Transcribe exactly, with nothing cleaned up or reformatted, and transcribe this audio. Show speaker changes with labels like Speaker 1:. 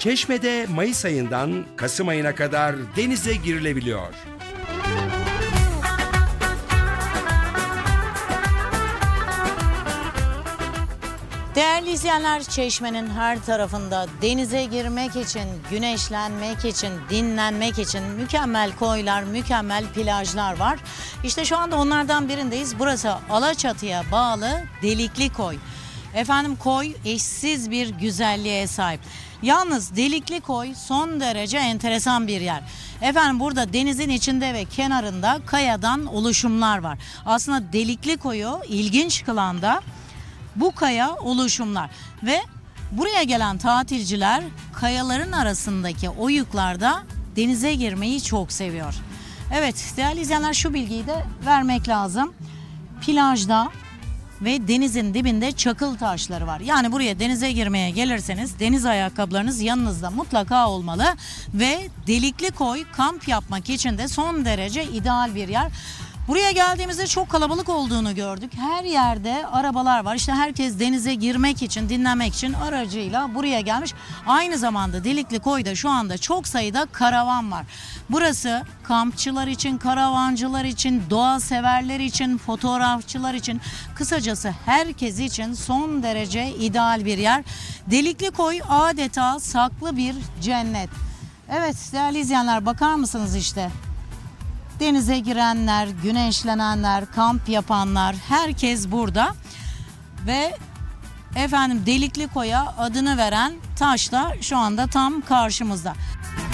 Speaker 1: Çeşme'de Mayıs ayından Kasım ayına kadar denize girilebiliyor.
Speaker 2: Değerli izleyenler, Çeşme'nin her tarafında denize girmek için, güneşlenmek için, dinlenmek için mükemmel koylar, mükemmel plajlar var. İşte şu anda onlardan birindeyiz. Burası Alaçatı'ya bağlı Delikli Koy. Efendim, koy eşsiz bir güzelliğe sahip. Yalnız Delikli Koy son derece enteresan bir yer. Efendim, burada denizin içinde ve kenarında kayadan oluşumlar var. Aslında Delikli Koy'u ilginç kılan da bu kaya oluşumlar ve buraya gelen tatilciler kayaların arasındaki oyuklarda denize girmeyi çok seviyor. Evet değerli izleyenler, şu bilgiyi de vermek lazım. Plajda ve denizin dibinde çakıl taşları var. Yani buraya denize girmeye gelirseniz deniz ayakkabılarınız yanınızda mutlaka olmalı ve Delikli Koy kamp yapmak için de son derece ideal bir yer. Buraya geldiğimizde çok kalabalık olduğunu gördük. Her yerde arabalar var. İşte herkes denize girmek için, dinlenmek için aracıyla buraya gelmiş. Aynı zamanda Delikli Koy'da şu anda çok sayıda karavan var. Burası kampçılar için, karavancılar için, doğa severler için, fotoğrafçılar için, kısacası herkes için son derece ideal bir yer. Delikli Koy adeta saklı bir cennet. Evet değerli izleyenler, bakar mısınız işte? Denize girenler, güneşlenenler, kamp yapanlar, herkes burada. Ve efendim Delikli Koy'a adını veren taş da şu anda tam karşımızda.